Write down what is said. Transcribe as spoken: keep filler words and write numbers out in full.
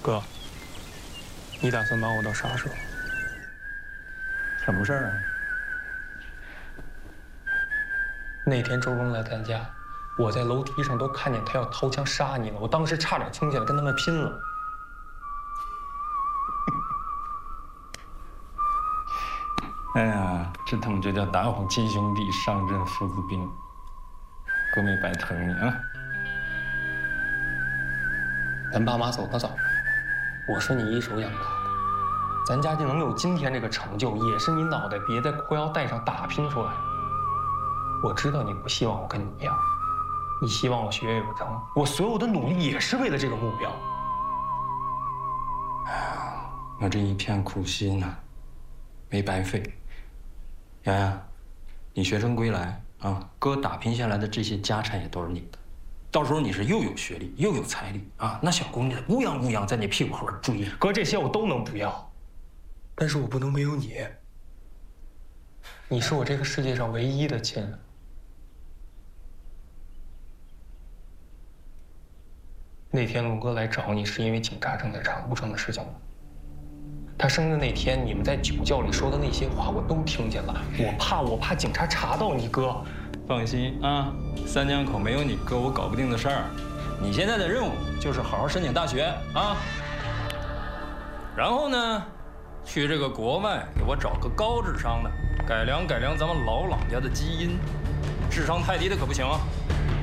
哥，你打算把我到啥时候？ 什么事儿啊？ 那天周荣来咱家，我在楼梯上都看见他要掏枪杀你了，我当时差点冲起来跟他们拼了。 哎呀，这他妈就叫打虎亲兄弟，上阵父子兵。哥没白疼你啊！ 咱爸妈走得早，我是你一手养大的，咱家就能有今天这个成就，也是你脑袋别在裤腰带上打拼出来的。我知道你不希望我跟你一样，你希望我学业有成，我所有的努力也是为了这个目标。 哎呀，我这一片苦心呐，没白费。洋洋，你学成归来啊，哥打拼下来的这些家产也都是你的。到时候你是又有学历又有财力啊，那小姑娘乌泱乌泱在你屁股后边追。 哥，这些我都能不要，但是我不能没有你。你是我这个世界上唯一的亲人。那天龙哥来找你，是因为警察正在查吴成的事情吗？他生日那天，你们在酒窖里说的那些话，我都听见了。我怕，我怕警察查到你哥。 放心啊，三江口没有你哥我搞不定的事儿。你现在的任务就是好好申请大学啊，然后呢，去这个国外给我找个高智商的，改良改良咱们老朗家的基因，智商太低的可不行啊。